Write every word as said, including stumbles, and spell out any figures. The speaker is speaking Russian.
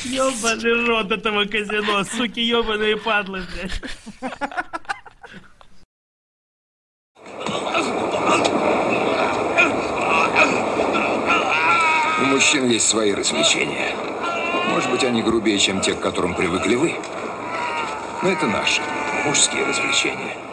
Ёбаный рот этого казино, суки ёбаные падлы, блядь. У мужчин есть свои развлечения. Может быть, они грубее, чем те, к которым привыкли вы. Но это наши мужские развлечения.